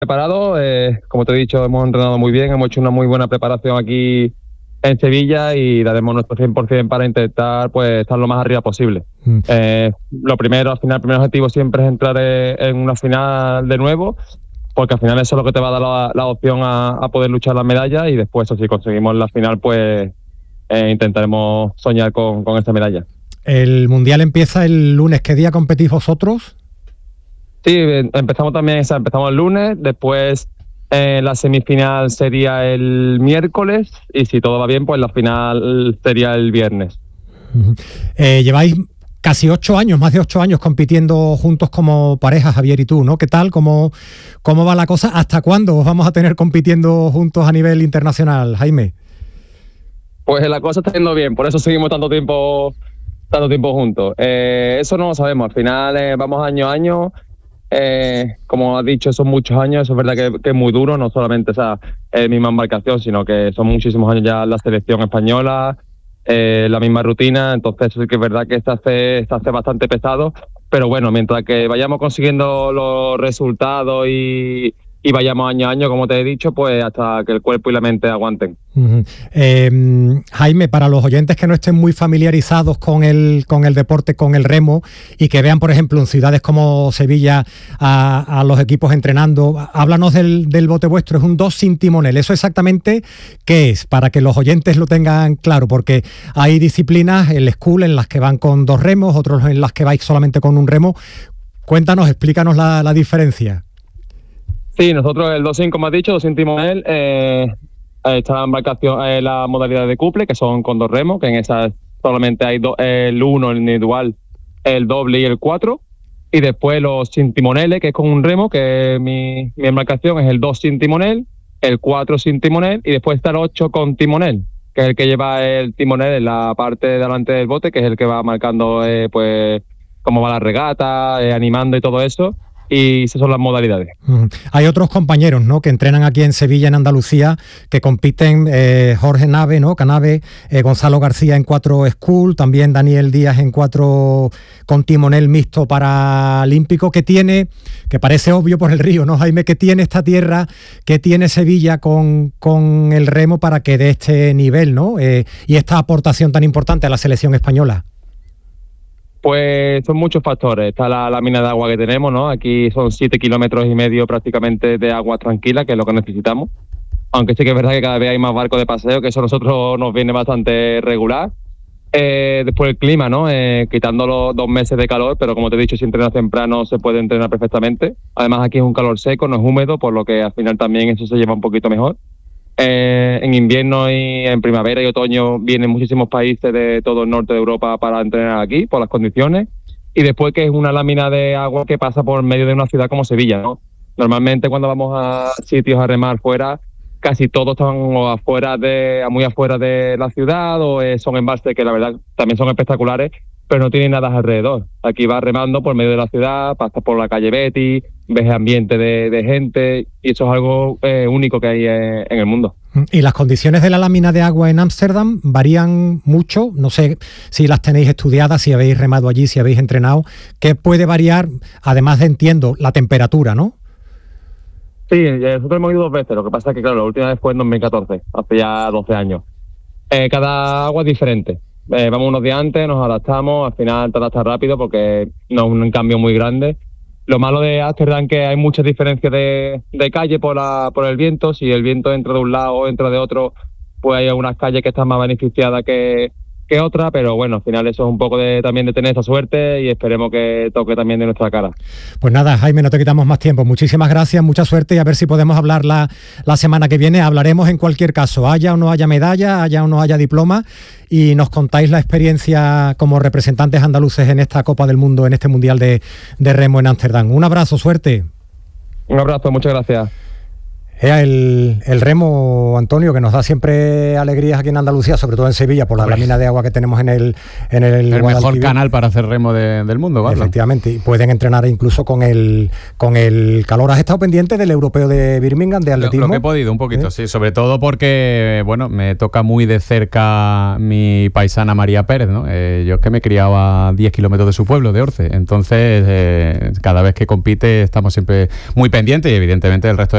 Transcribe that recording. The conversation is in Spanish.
Preparado, como te he dicho, hemos entrenado muy bien, hemos hecho una muy buena preparación aquí en Sevilla y daremos nuestro 100% para intentar pues estar lo más arriba posible. Lo primero, al final, el primer objetivo siempre es entrar en una final de nuevo, porque al final eso es lo que te va a dar la opción a poder luchar las medallas y después, si conseguimos la final, pues intentaremos soñar con esta medalla. El Mundial empieza el lunes. ¿Qué día competís vosotros? Sí, empezamos el lunes, después la semifinal sería el miércoles y si todo va bien, pues la final sería el viernes. Lleváis casi 8 años, más de 8 años compitiendo juntos como pareja, Javier y tú, ¿no? ¿Qué tal? ¿Cómo va la cosa? ¿Hasta cuándo os vamos a tener compitiendo juntos a nivel internacional, Jaime? Pues la cosa está yendo bien, por eso seguimos tanto tiempo juntos. Eso no lo sabemos, al final vamos año a año. Como has dicho, son muchos años, eso es verdad que es muy duro, no solamente esa misma embarcación, sino que son muchísimos años ya la selección española, la misma rutina, entonces eso sí que es verdad que se hace bastante pesado, pero bueno, mientras que vayamos consiguiendo los resultados y vayamos año a año, como te he dicho, pues hasta que el cuerpo y la mente aguanten. Jaime, para los oyentes que no estén muy familiarizados con el deporte, con el remo, y que vean, por ejemplo, en ciudades como Sevilla a los equipos entrenando, háblanos del bote vuestro. Es un 2 sin timonel. ¿Eso exactamente qué es? Para que los oyentes lo tengan claro, porque hay disciplinas, el school, en las que van con 2 remos, otros en las que vais solamente con un remo. Cuéntanos, explícanos la diferencia. Sí, nosotros el 2 sin, como has dicho, 2 sin timonel, está la embarcación, la modalidad de couple, que son con 2 remos, que en esa solamente hay el 1, el individual, el doble y el 4. Y después los sin timoneles, que es con un remo, que mi embarcación es el 2 sin timonel, el 4 sin timonel, y después está el 8 con timonel, que es el que lleva el timonel en la parte de delante del bote, que es el que va marcando pues cómo va la regata, animando y todo eso. Y esas son las modalidades. Hay otros compañeros, ¿no?, que entrenan aquí en Sevilla, en Andalucía, que compiten, Jorge Nave, ¿no?, Canave, Gonzalo García en 4 school, también Daniel Díaz en 4 con timonel mixto paralímpico. ¿Qué tiene, que parece obvio por el río, ¿no, Jaime? ¿Qué tiene esta tierra, qué tiene Sevilla con el remo para que dé este nivel, ¿no? Y esta aportación tan importante a la selección española? Pues son muchos factores. Está la mina de agua que tenemos, ¿no? Aquí son 7,5 kilómetros prácticamente de agua tranquila, que es lo que necesitamos. Aunque sí que es verdad que cada vez hay más barcos de paseo, que eso a nosotros nos viene bastante regular. Después el clima, ¿no? Quitando los 2 meses de calor, pero como te he dicho, si entrenas temprano se puede entrenar perfectamente. Además aquí es un calor seco, no es húmedo, por lo que al final también eso se lleva un poquito mejor. En invierno y en primavera y otoño vienen muchísimos países de todo el norte de Europa para entrenar aquí por las condiciones, y después que es una lámina de agua que pasa por medio de una ciudad como Sevilla, ¿no? Normalmente cuando vamos a sitios a remar fuera, casi todos están muy afuera de la ciudad o son embalses que la verdad también son espectaculares, pero no tienen nada alrededor. Aquí vas remando por medio de la ciudad, pasas por la calle Betty, ves ambiente de gente, y eso es algo único que hay en el mundo. ¿Y las condiciones de la lámina de agua en Ámsterdam varían mucho? No sé si las tenéis estudiadas, si habéis remado allí, si habéis entrenado. ¿Qué puede variar, además de, entiendo, la temperatura, no? Sí, nosotros hemos ido 2 veces, lo que pasa es que, claro, la última vez fue en 2014, hace ya 12 años. Cada agua es diferente. Vamos unos días antes, nos adaptamos, al final te adaptas rápido porque no es un cambio muy grande. Lo malo de Ámsterdam es que hay muchas diferencias de calle por el viento. Si el viento entra de un lado o entra de otro, pues hay algunas calles que están más beneficiadas que otra, pero bueno, al final eso es un poco también de tener esa suerte y esperemos que toque también de nuestra cara. Pues nada, Jaime, no te quitamos más tiempo. Muchísimas gracias, mucha suerte y a ver si podemos hablar la semana que viene. Hablaremos en cualquier caso, haya o no haya medalla, haya o no haya diploma, y nos contáis la experiencia como representantes andaluces en esta Copa del Mundo, en este Mundial de Remo en Ámsterdam. Un abrazo, suerte. Un abrazo, muchas gracias. El remo, Antonio, que nos da siempre alegrías aquí en Andalucía, sobre todo en Sevilla, por la lámina de agua que tenemos en el mejor canal para hacer remo del mundo, ¿vale? Efectivamente, y pueden entrenar incluso con el calor. ¿Has estado pendiente del europeo de Birmingham de atletismo? Lo que he podido, un poquito, sí, sobre todo porque, bueno, me toca muy de cerca mi paisana María Pérez, ¿no? Yo es que me criaba a 10 kilómetros de su pueblo, de Orce, entonces cada vez que compite estamos siempre muy pendientes y evidentemente el resto de